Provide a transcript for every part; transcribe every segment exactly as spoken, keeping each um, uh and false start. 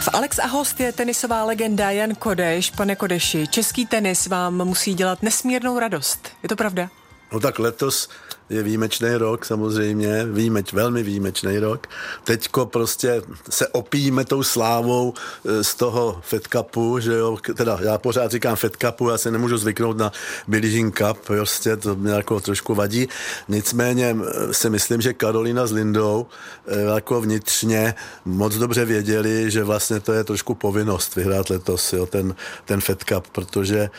V Alex a host je tenisová legenda Jan Kodeš. Pane Kodeši, český tenis vám musí dělat nesmírnou radost. Je to pravda? No tak letos je výjimečný rok, samozřejmě, výjimeč, velmi výjimečný rok. Teďko prostě se opijíme tou slávou z toho Fed Cupu, že jo, teda já pořád říkám Fed Cupu, já se nemůžu zvyknout na Billie Jean Cup, prostě to mě jako trošku vadí. Nicméně si myslím, že Karolina s Lindou jako vnitřně moc dobře věděli, že vlastně to je trošku povinnost vyhrát letos, jo, ten, ten Fed Cup, protože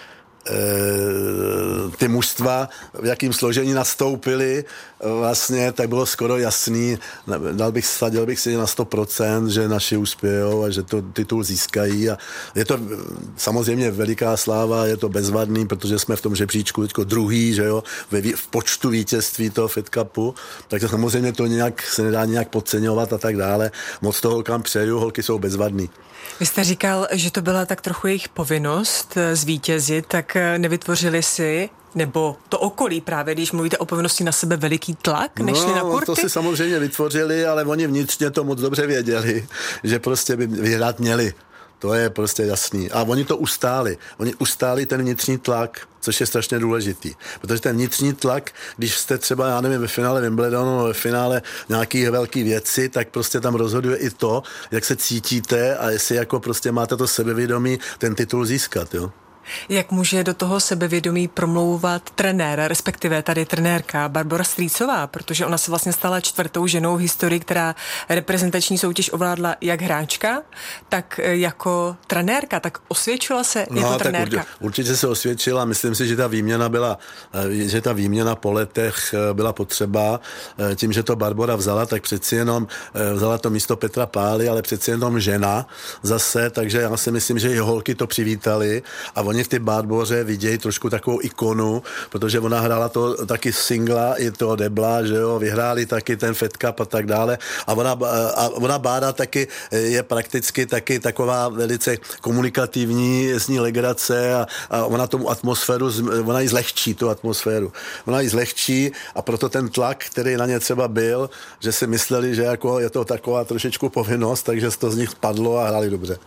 ty mužstva, v jakým složení nastoupili, vlastně tak bylo skoro jasný, dal bych, sadil bych si na sto procent, že naši uspějou a že to titul získají a je to samozřejmě veliká sláva, je to bezvadný, protože jsme v tom žebříčku teďko druhý, že jo, v počtu vítězství toho Fed Cupu, takže samozřejmě to nějak se nedá nějak podceňovat a tak dále. Moc toho holkám přeju, holky jsou bezvadný. Vy jste říkal, že to byla tak trochu jejich povinnost zvítězit, tak nevytvořili si, nebo to okolí právě, když mluvíte o povinnosti, na sebe veliký tlak, než šli na kurty? No, to si samozřejmě vytvořili, ale oni vnitřně to moc dobře věděli, že prostě by vyhrát měli. To je prostě jasný. A oni to ustáli. Oni ustáli ten vnitřní tlak, což je strašně důležitý. Protože ten vnitřní tlak, když jste třeba, já nevím, ve finále Wimbledonu, ve finále nějaký velký věci, tak prostě tam rozhoduje i to, jak se cítíte a jestli jako prostě máte to sebevědomí ten titul získat, jo. Jak může do toho sebevědomí promlouvat trenér, respektive tady trenérka Barbora Strýcová, protože ona se vlastně stala čtvrtou ženou v historii, která reprezentační soutěž ovládla jak hráčka, tak jako trenérka, tak osvědčila se no, jako tak trenérka. Určitě, určitě se osvědčila, myslím si, že ta výměna byla, že ta výměna po letech byla potřeba, tím, že to Barbora vzala, tak přeci jenom vzala to místo Petra Pály, ale přeci jenom žena zase, takže já si myslím, že i holky to přivítali a oni v té Barboře vidějí trošku takovou ikonu, protože ona hrála to taky singla i toho debla, že jo, vyhráli taky ten Fed Cup a tak dále a ona, a ona Bára taky je prakticky taky taková velice komunikativní, s ní legrace a, a ona tomu atmosféru, ona ji zlehčí tu atmosféru. Ona ji zlehčí a proto ten tlak, který na ně třeba byl, že si mysleli, že jako je to taková trošičku povinnost, takže to z nich padlo a hráli dobře.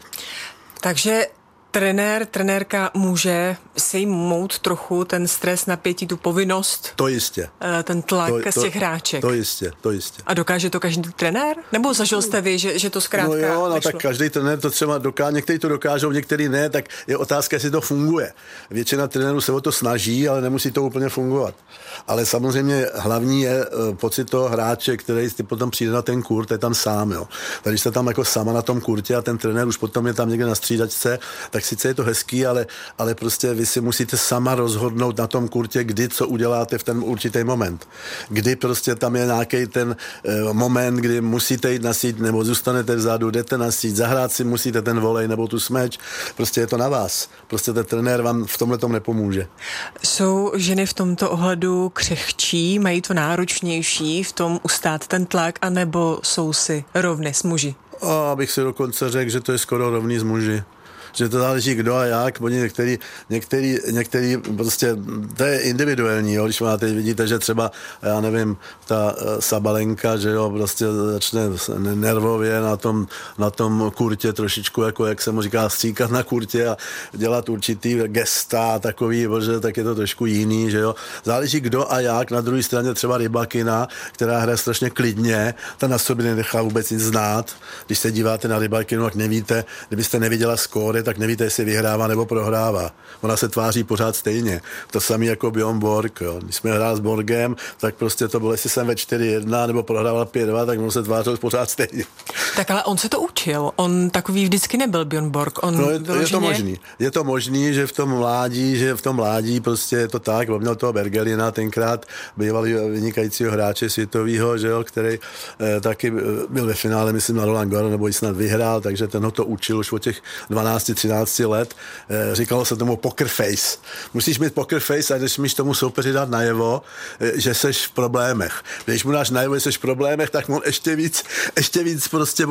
Takže trenér, trenérka může sejmout trochu ten stres, napětí, tu povinnost? To jistě. Ten tlak to, z těch hráček? To jistě, to jistě. A dokáže to každý trenér? Nebo zažil jste vy, že, že to zkrátka No jo, no nešlo? tak každý trenér to třeba dokáže, někteří to dokážou, někteří ne, tak je otázka, jestli to funguje. Většina trenérů se o to snaží, ale nemusí to úplně fungovat. Ale samozřejmě hlavní je uh, pocit toho hráče, který potom přijde na ten kurt, je tam sám, jo. Takže jste tam jako sama na tom kurtě a ten trenér už potom je tam někde na střídačce, tak sice je to hezký, ale, ale prostě vy si musíte sama rozhodnout na tom kurtě, kdy co uděláte v ten určitý moment. Kdy prostě tam je nějaký ten uh, moment, kdy musíte jít na síť, nebo zůstanete vzadu, jdete na síť, zahrát si musíte ten volej nebo tu smeč. Prostě je to na vás. Prostě ten trenér vám v tomhle tom nepomůže. Jsou ženy v tomto ohledu křehčí, mají to náročnější v tom ustát ten tlak, anebo jsou si rovny s muži? A abych si dokonce řekl, že to je skoro rovný s muži. Že to záleží kdo a jak, oni některý, některý, některý prostě, to je individuální, jo, když máte, vidíte, že třeba, já nevím, ta Sabalenka, že jo, prostě začne nervově na tom, na tom kurtě trošičku, jako jak se mu říká, stříkat na kurtě a dělat určitý gesta takový, bože, tak je to trošku jiný, že jo. Záleží kdo a jak, na druhé straně třeba Rybakina, která hraje strašně klidně, ta na sobě nenechá vůbec nic znát. Když se díváte na Rybakinu, tak nevíte, kdybyste neviděla skóre, tak nevíte, jestli vyhrává nebo prohrává. Ona se tváří pořád stejně. To samé jako Bjorn Borg. Jo. Když jsme hráli s Borgem, tak prostě to bylo, jestli jsem ve čtyři jedna nebo prohrával pět dva, tak on se tvářil pořád stejně. Tak ale on se to učil. On takový vždycky nebyl, Bjorn Borg. On no je, vyloženě... je to možný. Je to možný, že v tom mládí, že v tom mládí prostě je to tak. On měl toho Bergelina tenkrát, bývalý vynikajícího hráče světovýho, že jo, který eh, taky byl ve finále, myslím, na Roland Garros, nebo ji snad vyhrál, takže ten ho to učil už od těch dvanáct třináct let. Eh, říkalo se tomu poker face. Musíš mít poker face a když míš tomu soupeři dát najevo, eh, že seš v problémech. Když mu dáš najevo, že seš v problémech, tak on ještě víc, ještě víc prostě